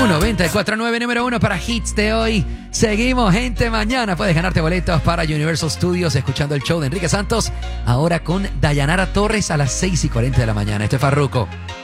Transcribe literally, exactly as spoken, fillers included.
noventa y cuatro punto nueve, número uno para hits de hoy. Seguimos, gente. Mañana puedes ganarte boletos para Universal Studios escuchando el show de Enrique Santos. Ahora con Dayanara Torres a las seis y cuarenta de la mañana. Este es Farruko.